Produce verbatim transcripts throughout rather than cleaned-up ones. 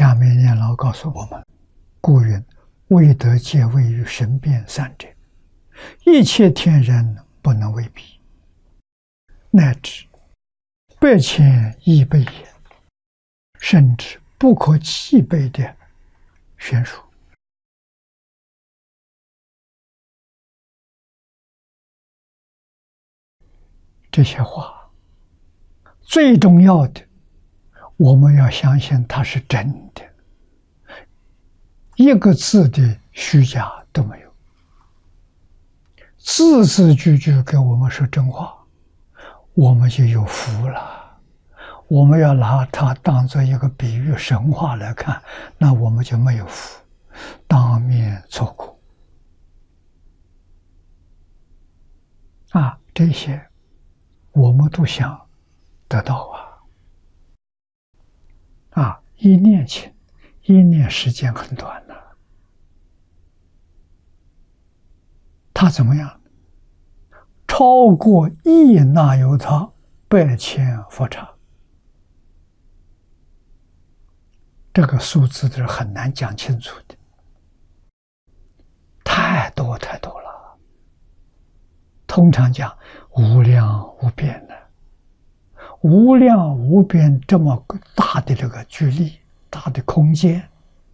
下面念老告诉我们：故云，未得戒位于神变三者，一切天人不能为比，乃至百千亿倍也，甚至不可计倍的悬殊。这些话最重要的，我们要相信它是真的，一个字的虚假都没有，字字句句给我们说真话，我们就有福了。我们要拿它当作一个比喻神话来看，那我们就没有福，当面错过啊！这些我们都想得到啊！啊，一念情，一念时间很短的，他怎么样？超过亿那由他百千佛刹。这个数字是很难讲清楚的，太多太多了。通常讲无量无边的，无量无边这么大的这个距离，大的空间，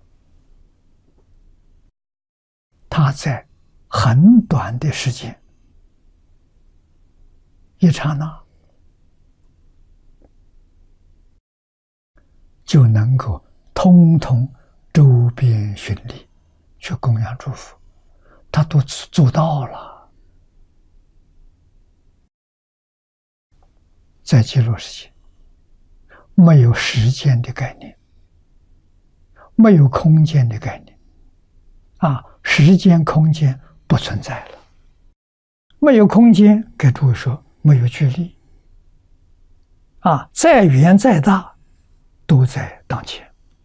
它在很短的时间，一刹那就能够通通周边巡礼去供养诸佛，他都做到了。在极乐世界，没有时间的概念，没有空间的概念，啊，时间空间不存在了。没有空间，给诸位说没有距离，啊，再远再大，都在当前。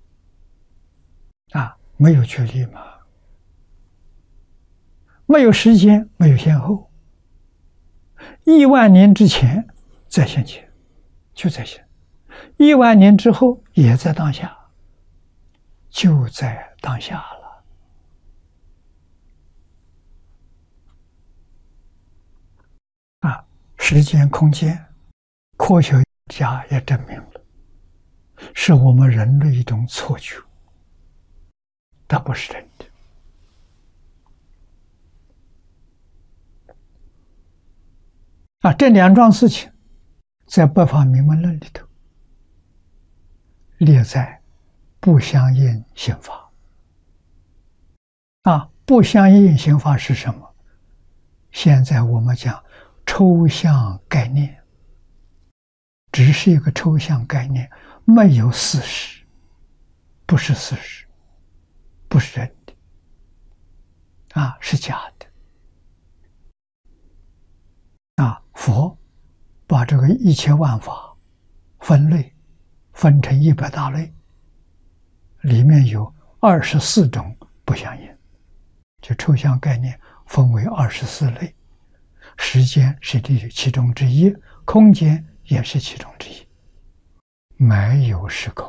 啊，没有距离嘛，没有时间，没有先后，亿万年之前在现前，就在现；亿万年之后也在当下，就在当下了。啊，时间、空间，科学家也证明了，是我们人类一种错觉。它不是真的啊！这两桩事情在《百法明门论》里头列在不相应刑法啊。不相应刑法是什么？现在我们讲抽象概念，只是一个抽象概念，没有事实，不是事实。不是真的啊，是假的啊！佛把这个一切万法分类，分成一百大类，里面有二十四种不相应，就抽象概念分为二十四类，时间是其中之一，空间也是其中之一，没有时空。